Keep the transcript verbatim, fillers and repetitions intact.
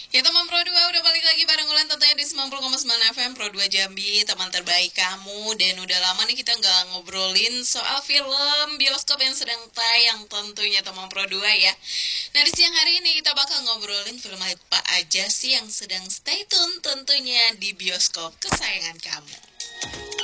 Ya teman Pro dua udah balik lagi bareng Ulan tentunya di sembilan puluh koma sembilan F M Pro dua Jambi, teman terbaik kamu. Dan udah lama nih kita nggak ngobrolin soal film bioskop yang sedang tayang tentunya teman Pro dua ya. Nah di siang hari ini kita bakal ngobrolin film apa aja sih yang sedang stay tune tentunya di bioskop kesayangan kamu.